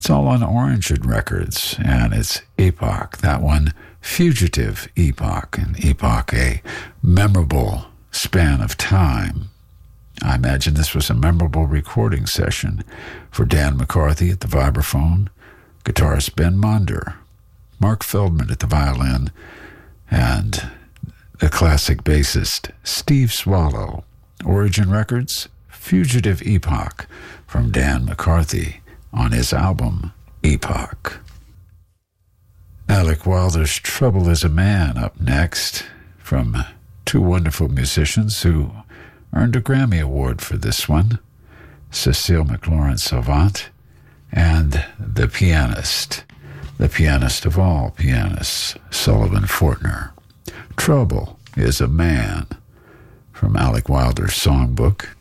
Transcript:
It's all on Origin Records, and it's Epoch. That one, Fugitive Epoch, and Epoch, a memorable span of time. I imagine this was a memorable recording session for Dan McCarthy at the vibraphone, guitarist Ben Monder, Mark Feldman at the violin, and the classic bassist Steve Swallow. Origin Records, Fugitive Epoch, from Dan McCarthy on his album Epoch. Alec Wilder's Trouble Is a Man up next, from two wonderful musicians who earned a Grammy Award for this one, Cecile McLaurin-Salvant and the pianist of all pianists, Sullivan Fortner. Trouble Is a Man, from Alec Wilder's songbook.